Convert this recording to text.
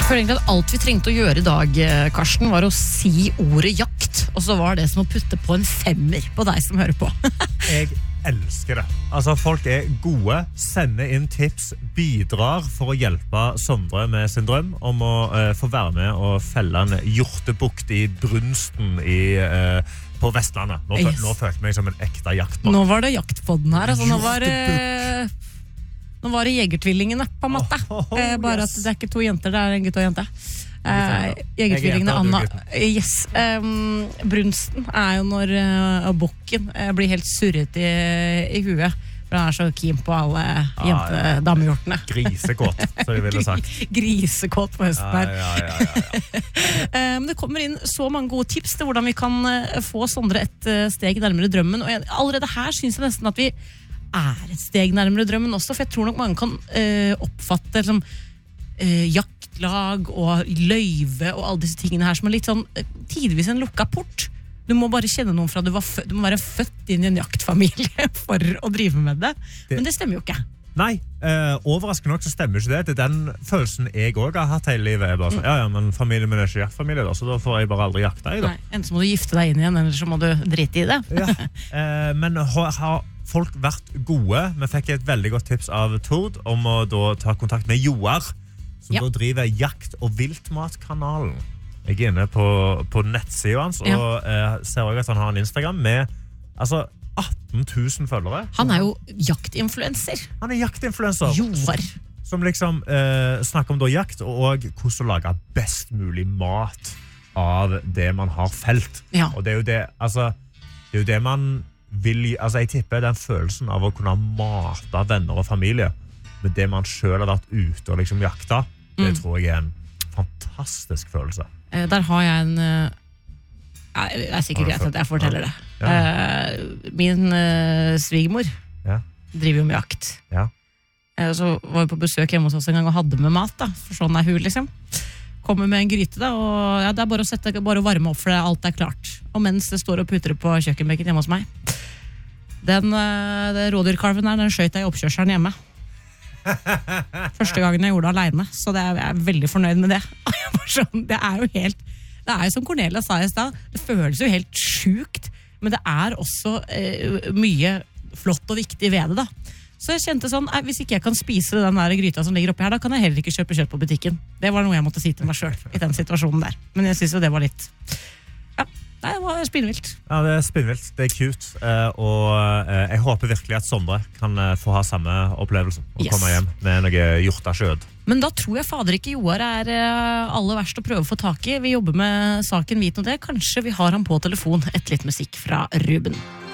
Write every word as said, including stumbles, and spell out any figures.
føler egentlig at alt vi trengte å gjøre i dag, Karsten, var å si ordet jakt, og så var det som å putte på en femmer på deg som hører på. Jeg elsker det. Altså, folk er gode, sender inn tips, bidrar for å hjelpe Sondre med sin drøm om å uh, få være med og felle en hjortebukt i brunsten i, uh, på Vestlandet. Nå, yes. nå følte jeg meg som en ekte jaktmann. Nå var det jaktpodden her. Altså, nå var det... Nå var det jegertvillingene, på en måte. Oh, oh, eh, bare yes. at det er ikke to jenter, det er en gutt og jente. Eh, jegertvillingene, Anna. Yes. Um, brunsten er jo når uh, bokken uh, blir helt surret i, i huet. For han er så keen på alle jente, ah, ja. damehjortene. Grisekåt, så jeg ville sagt. Grisekåt på høsten her. Ja, ja, ja, ja, ja. um, det kommer inn så mange gode tips til hvordan vi kan uh, få Sondre et uh, steg nærmere drømmen. Og jeg, allerede her synes jeg nesten at vi er et steg nærmere drømmen også, for jeg tror nok mange kan uh, oppfatte liksom, uh, jaktlag og løyve og alle disse tingene her som er litt sånn uh, tidvis en lukket port. Du må bare kjenne noen fra du var født, du må være født inn i en jaktfamilie for å drive med det, det men det stemmer jo ikke. Nei, uh, overraskende nok så stemmer ikke det. Det er den følelsen jeg også har hatt hele livet. Jeg bare sånn, ja, ja, men familien min er ikke jaktfamilie da, så da får jeg bare aldri jakte i da. Nei, enten så må du gifte deg inn igjen, eller så må du drite i det. Ja, uh, men har... har folk vært gode. Vi fikk et veldig godt tips av Tord om å da ta kontakt med Joar, som ja. da driver Jakt- og Viltmatkanalen. Jeg er inne på, på nettsiden hans, ja. og eh, ser også at han har en Instagram med altså, atten tusen følgere. Han er jo jaktinfluencer. Han er jaktinfluencer. Joar. Som liksom eh, snakker om da jakt, og hvordan å lage best mulig mat av det man har felt. Ja. Og det er jo det, altså, det er jo det man vil, altså jeg tipper den følelsen av å kunne mate venner og familie med det man selv har vært ute og liksom jakta, det mm. tror jeg er en fantastisk følelse. Eh, der har jeg en eh, det er sikkert greit at jeg forteller det. Ja. Eh, min eh, svigermor ja. driver jo med jakt. Ja. Eh, så var vi på besøk hjemme hos oss en gang og hadde med mat da, for sånn er hun liksom. Kommer med en gryte da, og ja, det er bare å, sette, bare å varme opp, for alt er klart. Og mens det står og putter på kjøkkenbenken hjemme hos meg, den, den rådyrkalven der, den skjøt jeg i oppkjørselen hjemme. Første gangen jeg gjorde det alene, så det er, jeg er veldig fornøyd med det. Det er jo helt, det er jo som Cornelia sa i sted, det føles jo helt sjukt, men det er også eh, mye flott og viktig ved det da. Så jeg kjente sånn, hvis ikke jeg kan spise den der gryta som ligger oppi her, da kan jeg heller ikke kjøpe kjøtt på butikken. Det var noe jeg måtte si til meg selv i den situasjonen der. Men jeg synes jo det var litt, ja, det var spinnvilt. Ja, det er spinnvilt, det er cute, og jeg håper virkelig at Sondre kan få ha samme opplevelse og yes. komme hjem med noe hjorta skjød. Men da tror jeg fader ikke Joar er aller verst å prøve å få tak i. Vi jobber med saken Vit og det. Kanskje vi har han på telefon etter litt musikk fra Ruben.